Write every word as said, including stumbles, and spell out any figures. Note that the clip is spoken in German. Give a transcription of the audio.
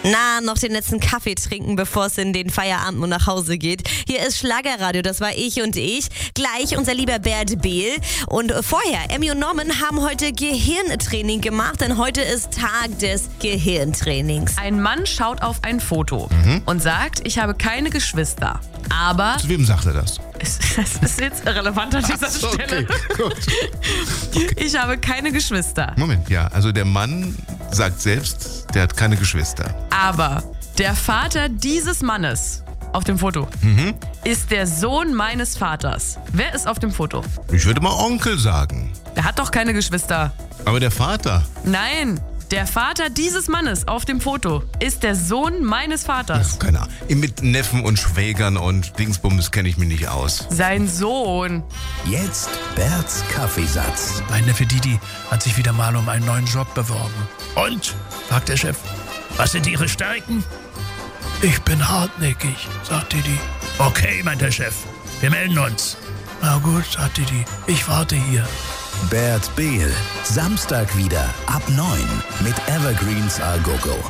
Na, noch den letzten Kaffee trinken, bevor es in den Feierabend und nach Hause geht. Hier ist Schlagerradio, das war ich und ich. Gleich unser lieber Bert Behl. Und vorher, Emmy und Norman haben heute Gehirntraining gemacht, denn heute ist Tag des Gehirntrainings. Ein Mann schaut auf ein Foto Mhm. und sagt, ich habe keine Geschwister. Aber Zu wem sagt er das? es, das ist jetzt irrelevant an dieser Ach so, Stelle. okay, gut. Ich habe keine Geschwister. Moment, ja, also der Mann sagt selbst, der hat keine Geschwister. Aber der Vater dieses Mannes auf dem Foto Mhm. ist der Sohn meines Vaters. Wer ist auf dem Foto? Ich würde mal Onkel sagen. Der hat doch keine Geschwister. Aber der Vater, Nein, der Vater dieses Mannes auf dem Foto ist der Sohn meines Vaters. keine Ahnung. Mit Neffen und Schwägern und Dingsbums kenne ich mich nicht aus. Sein Sohn. Jetzt Berts Kaffeesatz. Mein Neffe Didi hat sich wieder mal um einen neuen Job beworben. Und? Fragt der Chef. Was sind Ihre Stärken? Ich bin hartnäckig, sagt Didi. Okay, meint der Chef. Wir melden uns. Na gut, sagt Didi. Ich warte hier. Bert Behl. Samstag wieder ab neun mit Evergreens Al Gogo.